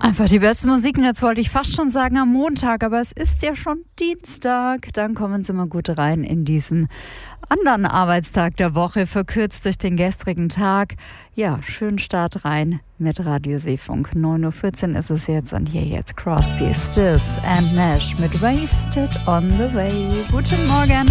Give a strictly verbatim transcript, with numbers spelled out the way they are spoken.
Einfach die beste Musik, und jetzt wollte ich fast schon sagen am Montag, aber es ist ja schon Dienstag. Dann kommen Sie mal gut rein in diesen anderen Arbeitstag der Woche, verkürzt durch den gestrigen Tag. Ja, schönen Start rein mit Radio Seefunk. neun Uhr vierzehn ist es jetzt, und hier jetzt Crosby, Stills and Nash mit Wasted on the Way. Guten Morgen.